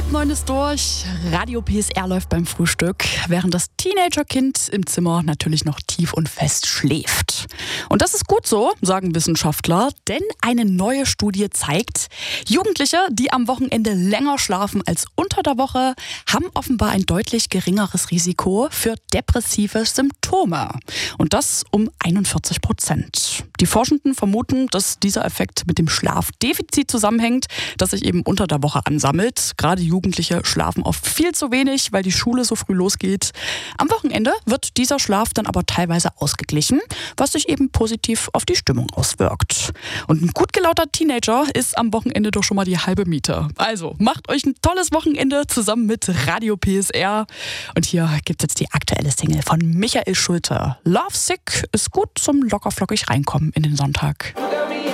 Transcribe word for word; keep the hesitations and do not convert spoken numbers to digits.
Halb neun ist durch, Radio P S R läuft beim Frühstück, während das Teenagerkind im Zimmer natürlich noch tief und fest schläft. Und das ist gut so, sagen Wissenschaftler, denn eine neue Studie zeigt, Jugendliche, die am Wochenende länger schlafen als unter der Woche, haben offenbar ein deutlich geringeres Risiko für depressive Symptome. Und das um einundvierzig Prozent. Die Forschenden vermuten, dass dieser Effekt mit dem Schlafdefizit zusammenhängt, das sich eben unter der Woche ansammelt. Gerade Jugendliche schlafen oft viel zu wenig, weil die Schule so früh losgeht. Am Wochenende wird dieser Schlaf dann aber teilweise ausgeglichen, was sich eben positiv auf die Stimmung auswirkt. Und ein gut gelauter Teenager ist am Wochenende doch schon mal die halbe Miete. Also macht euch ein tolles Wochenende zusammen mit Radio P S R. Und hier gibt es jetzt die aktuelle Single von Michael Schulte. Love Sick ist gut zum lockerflockig reinkommen in den Sonntag.